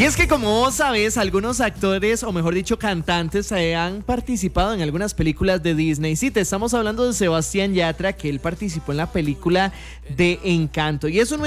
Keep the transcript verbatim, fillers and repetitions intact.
Y es que como vos sabés, algunos actores, o mejor dicho cantantes, eh, han participado en algunas películas de Disney. Sí, te estamos hablando de Sebastián Yatra, que él participó en la película de Encanto. Y eso no